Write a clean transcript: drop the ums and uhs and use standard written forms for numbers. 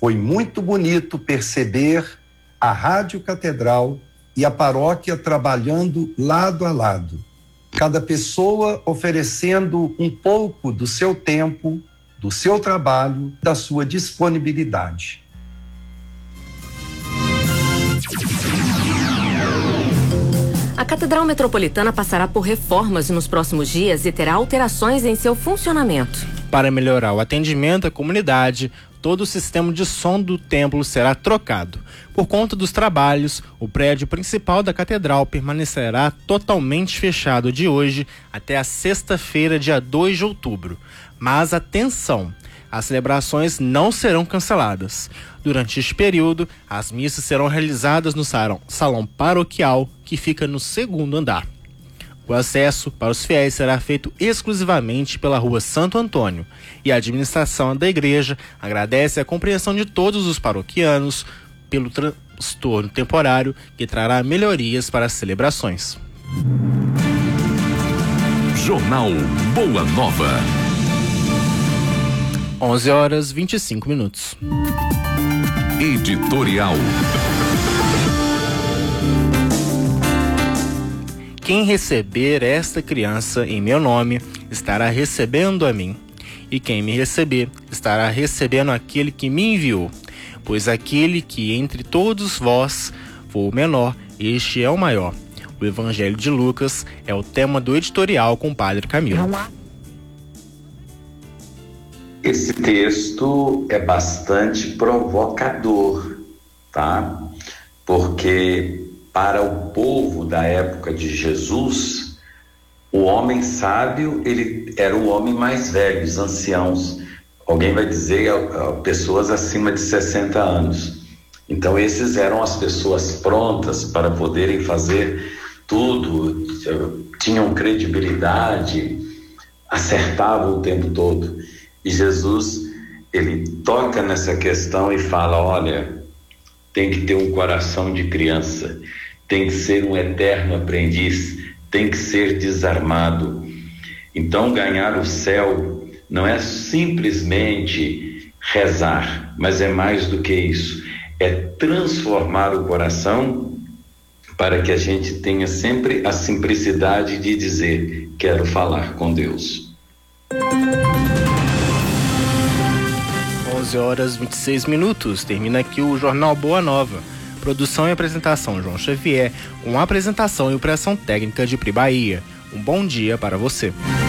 Foi muito bonito perceber a Rádio Catedral e a paróquia trabalhando lado a lado. Cada pessoa oferecendo um pouco do seu tempo, do seu trabalho, da sua disponibilidade. A Catedral Metropolitana passará por reformas nos próximos dias e terá alterações em seu funcionamento. Para melhorar o atendimento à comunidade, todo o sistema de som do templo será trocado. Por conta dos trabalhos, o prédio principal da catedral permanecerá totalmente fechado de hoje até a sexta-feira, dia 2 de outubro. Mas atenção! As celebrações não serão canceladas. Durante este período, as missas serão realizadas no salão paroquial, que fica no segundo andar. O acesso para os fiéis será feito exclusivamente pela Rua Santo Antônio, e a administração da igreja agradece a compreensão de todos os paroquianos pelo transtorno temporário que trará melhorias para as celebrações. Jornal Boa Nova. 11h25. Editorial. Quem receber esta criança em meu nome, estará recebendo a mim. E quem me receber, estará recebendo aquele que me enviou. Pois aquele que entre todos vós for o menor, este é o maior. O Evangelho de Lucas é o tema do editorial com o Padre Camilo. Esse texto é bastante provocador, tá? Porque para o povo da época de Jesus, o homem sábio, ele era o homem mais velho, os anciãos. Alguém vai dizer pessoas acima de 60 anos. Então esses eram as pessoas prontas para poderem fazer tudo, tinham credibilidade, acertavam o tempo todo. E Jesus, ele toca nessa questão e fala, olha, tem que ter um coração de criança, tem que ser um eterno aprendiz, tem que ser desarmado. Então ganhar o céu não é simplesmente rezar, mas é mais do que isso, é transformar o coração para que a gente tenha sempre a simplicidade de dizer, quero falar com Deus. 11h26. Termina aqui o Jornal Boa Nova. Produção e apresentação João Xavier, com apresentação e operação técnica de Pri Bahia. Um bom dia para você.